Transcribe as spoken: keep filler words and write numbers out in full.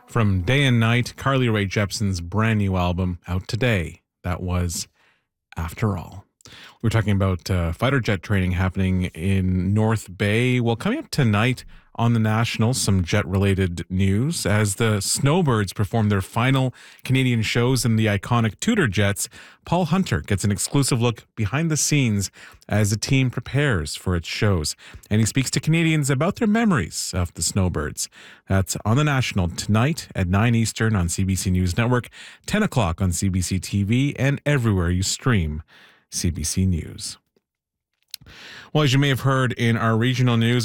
From Day and Night, Carly Rae Jepsen's brand new album out today. That was After All. We're talking about uh, fighter jet training happening in North Bay. Well, coming up tonight on the National, some jet-related news. As the Snowbirds perform their final Canadian shows in the iconic Tudor jets, Paul Hunter gets an exclusive look behind the scenes as the team prepares for its shows. And he speaks to Canadians about their memories of the Snowbirds. That's on the National tonight at nine Eastern on C B C News Network, ten o'clock on C B C T V, and everywhere you stream C B C News. Well, as you may have heard in our regional news,